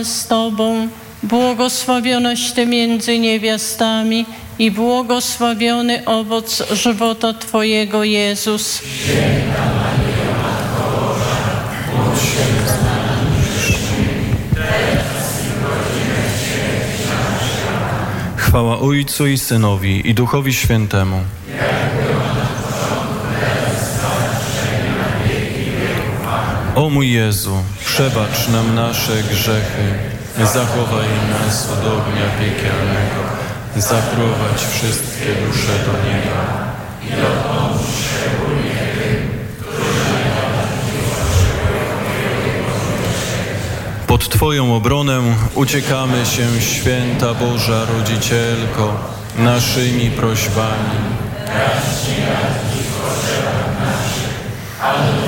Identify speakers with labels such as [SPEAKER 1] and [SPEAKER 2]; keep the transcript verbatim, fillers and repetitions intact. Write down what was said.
[SPEAKER 1] z Tobą, błogosławionaś Ty między niewiastami i błogosławiony owoc żywota Twojego, Jezus.
[SPEAKER 2] Święta Maryjo, Matko Boża, módl się za nami grzesznymi, teraz i w godzinę śmierci naszej.
[SPEAKER 3] Chwała Ojcu i Synowi i Duchowi Świętemu. O mój Jezu, przebacz nam nasze grzechy, zachowaj nas od ognia piekielnego, zaprowadź wszystkie dusze do nieba i dopomóż szczególnie tym, którzy najbardziej potrzebują miłosierdzia. Pod Twoją obronę uciekamy się, Święta Boża Rodzicielko, naszymi prośbami.
[SPEAKER 2] Racz nie nad ich potrzebach naszych, ale